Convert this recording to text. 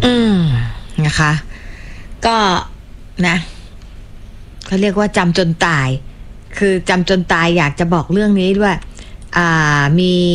อืมนะคะก็นะเขาเรียกว่าจำจนตายคือจำจนตายอยากจะบอกเรื่องนี้ด้วยมี